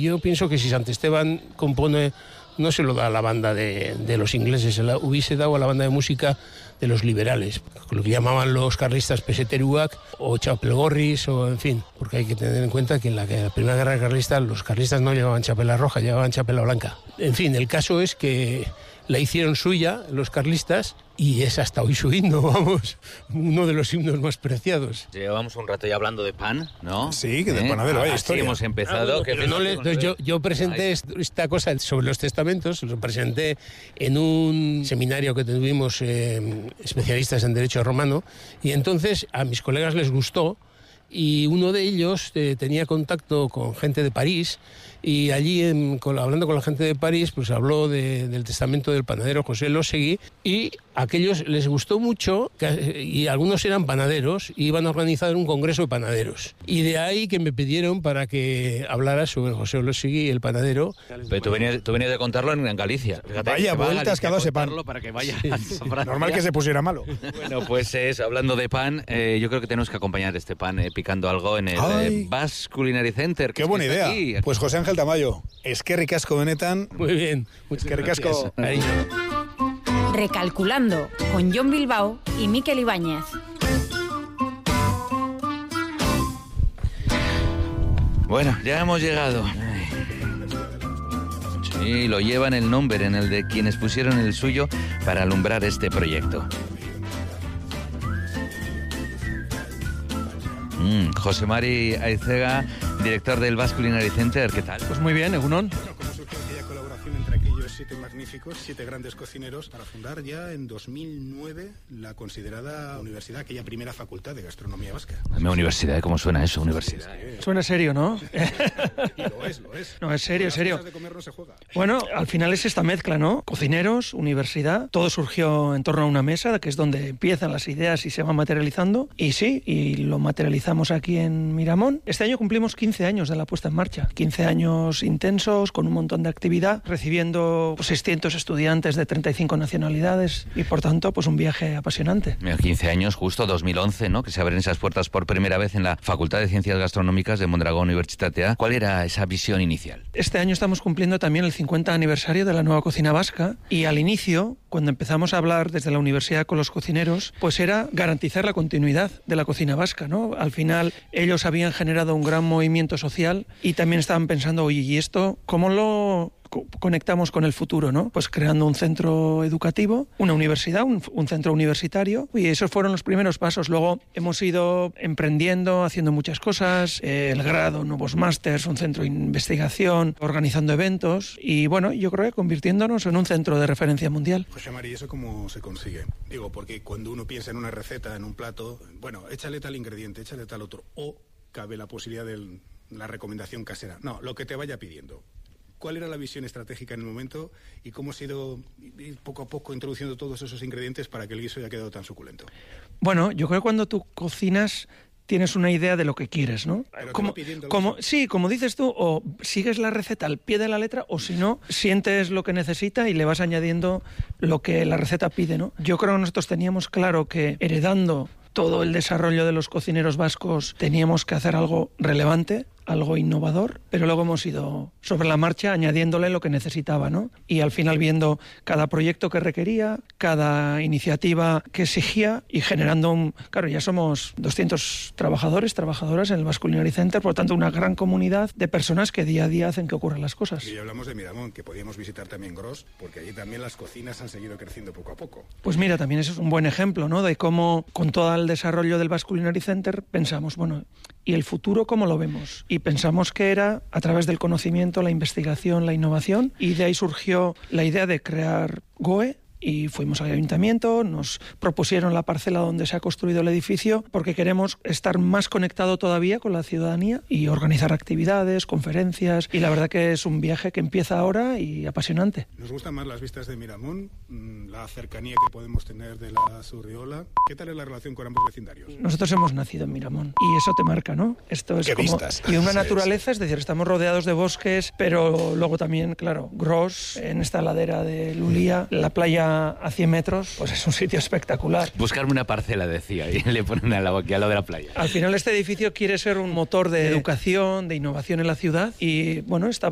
yo pienso que si Sant Esteban compone, no se lo da a la banda de los ingleses, se la hubiese dado a la banda de música de los liberales, lo que llamaban los carlistas Peseteruak o Chapelgorris, o en fin, porque hay que tener en cuenta que en la Primera Guerra Carlista los carlistas no llevaban chapela roja, llevaban chapela blanca. En fin, el caso es que la hicieron suya los carlistas y es hasta hoy su himno, vamos, uno de los himnos más preciados. Llevamos un rato ya hablando de pan, ¿no? Sí, que de panadero hay historia. Así hemos empezado. Yo presenté esta cosa sobre los testamentos, lo presenté en un seminario que tuvimos especialistas en Derecho Romano, y entonces a mis colegas les gustó, y uno de ellos tenía contacto con gente de París, y allí, hablando con la gente de París, pues habló del testamento del panadero José Losegui, y a aquellos les gustó mucho, y algunos eran panaderos, y iban a organizar un congreso de panaderos. Y de ahí que me pidieron para que hablara sobre José Losegui, el panadero. Pero tú venías de contarlo en Galicia. Fíjate, vaya vueltas que ha dado ese pan. Para que vaya Normal que se pusiera malo. Bueno, pues hablando de pan, yo creo que tenemos que acompañar este pan picando algo en el Basque Culinary Center. ¡Qué buena idea! Aquí. Pues José Ángel Tamayo, eskerrik asko benetan. Muy bien. Eskerrik asko. Recalculando, con Jon Bilbao y Mikel Ibáñez. Bueno, ya hemos llegado. Sí, lo llevan el nombre en el de quienes pusieron el suyo para alumbrar este proyecto. José Mari Aizega, director del Basque Culinary Center, ¿qué tal? Pues muy bien, Egunon. ¿Cómo surgió aquella colaboración entre aquellos 7 magníficos, 7 grandes cocineros, para fundar ya en 2009 la considerada universidad, aquella primera facultad de gastronomía vasca? Dame universidad, ¿cómo suena eso, universidad? Suena serio, ¿no? Y lo es. No, es serio, Las serio. cosas de comer no se juega. Bueno, al final es esta mezcla, ¿no? Cocineros, universidad, todo surgió en torno a una mesa, que es donde empiezan las ideas y se van materializando. Y sí, y lo materializamos aquí en Miramón. Este año cumplimos 15 años de la puesta en marcha. 15 años intensos, con un montón de actividad, recibiendo 600 estudiantes de 35 nacionalidades y, por tanto, pues un viaje apasionante. 15 años, justo 2011, ¿no? Que se abren esas puertas por primera vez en la Facultad de Ciencias Gastronómicas de Mondragón Universitatea. ¿Cuál era esa visión inicial? Este año estamos cumpliendo también el 50 aniversario de la nueva cocina vasca, y al inicio, cuando empezamos a hablar desde la universidad con los cocineros, pues era garantizar la continuidad de la cocina vasca, ¿no? Al final ellos habían generado un gran movimiento social y también estaban pensando, oye, ¿y esto cómo lo conectamos con el futuro, ¿no? Pues creando un centro educativo, una universidad, un centro universitario, y esos fueron los primeros pasos. Luego hemos ido emprendiendo, haciendo muchas cosas, el grado, nuevos másters, un centro de investigación, organizando eventos, y bueno, yo creo que convirtiéndonos en un centro de referencia mundial. José Mari, ¿eso cómo se consigue? Digo, porque cuando uno piensa en una receta, en un plato, bueno, échale tal ingrediente, échale tal otro, o cabe la posibilidad de la recomendación casera. No, lo que te vaya pidiendo. ¿Cuál era la visión estratégica en el momento y cómo ha sido ir poco a poco introduciendo todos esos ingredientes para que el guiso haya quedado tan suculento? Bueno, yo creo que cuando tú cocinas tienes una idea de lo que quieres, ¿no? Como dices tú, o sigues la receta al pie de la letra, o si no, sientes lo que necesita y le vas añadiendo lo que la receta pide, ¿no? Yo creo que nosotros teníamos claro que heredando todo el desarrollo de los cocineros vascos teníamos que hacer algo relevante, algo innovador, pero luego hemos ido sobre la marcha añadiéndole lo que necesitaba, ¿no? Y al final viendo cada proyecto que requería, cada iniciativa que exigía y generando claro, ya somos 200 trabajadoras en el Basque Culinary Center, por tanto una gran comunidad de personas que día a día hacen que ocurran las cosas. Y hablamos de Miramón, que podíamos visitar también Gros, porque allí también las cocinas han seguido creciendo poco a poco. Pues mira, también eso es un buen ejemplo, ¿no? De cómo con todo el desarrollo del Basque Culinary Center pensamos, bueno, ¿y el futuro cómo lo vemos? Y pensamos que era a través del conocimiento, la investigación, la innovación, y de ahí surgió la idea de crear GOE, y fuimos al ayuntamiento, nos propusieron la parcela donde se ha construido el edificio, porque queremos estar más conectado todavía con la ciudadanía y organizar actividades, conferencias, y la verdad que es un viaje que empieza ahora y apasionante. Nos gustan más las vistas de Miramón, la cercanía que podemos tener de la Surriola. ¿Qué tal es la relación con ambos vecindarios? Nosotros hemos nacido en Miramón y eso te marca, ¿no? Esto es ¿Qué como vistas? Y una naturaleza, es decir, estamos rodeados de bosques, pero luego también, claro, Gros, en esta ladera de Lulía, la playa a 100 metros, pues es un sitio espectacular. Buscarme una parcela, decía, y le ponen aquí al lado de la playa. Al final este edificio quiere ser un motor de educación, de innovación en la ciudad, y bueno, está